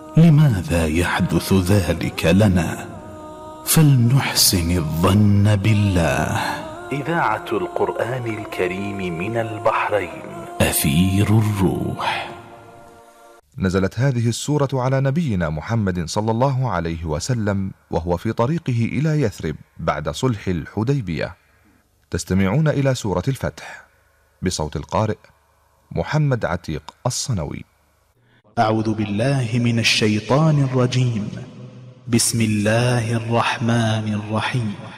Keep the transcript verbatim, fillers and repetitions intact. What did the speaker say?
لماذا يحدث ذلك لنا؟ فلنحسن الظن بالله. إذاعة القرآن الكريم من البحرين، أثير الروح. نزلت هذه السورة على نبينا محمد صلى الله عليه وسلم وهو في طريقه إلى يثرب بعد صلح الحديبية. تستمعون إلى سورة الفتح بصوت القارئ محمد عتيق الصنوي. أعوذ بالله من الشيطان الرجيم. بسم الله الرحمن الرحيم.